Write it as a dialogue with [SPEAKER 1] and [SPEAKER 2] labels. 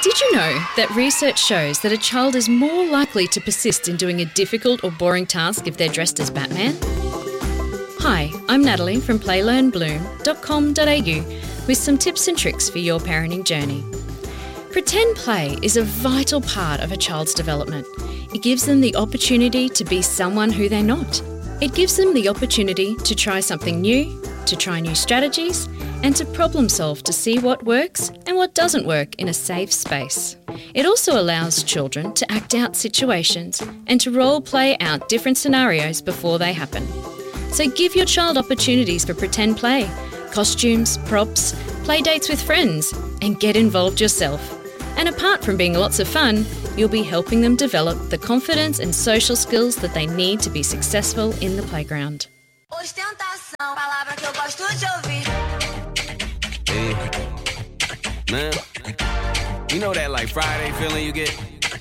[SPEAKER 1] Did you know that research shows that a child is more likely to persist in doing a difficult or boring task if they're dressed as Batman? Hi, I'm Natalie from playlearnbloom.com.au with some tips and tricks for your parenting journey. Pretend play is a vital part of a child's development. It gives them the opportunity to be someone who they're not. It gives them the opportunity to try something new, to try new strategies, and to problem solve to see what works and what doesn't work in a safe space. It also allows children to act out situations and to role play out different scenarios before they happen. So give your child opportunities for pretend play, costumes, props, play dates with friends, and get involved yourself. And apart from being lots of fun, you'll be helping them develop the confidence and social skills that they need to be successful in the playground.
[SPEAKER 2] Ostentação, palavra que eu gosto de ouvir.
[SPEAKER 3] Hey, man, you know that like Friday feeling you get?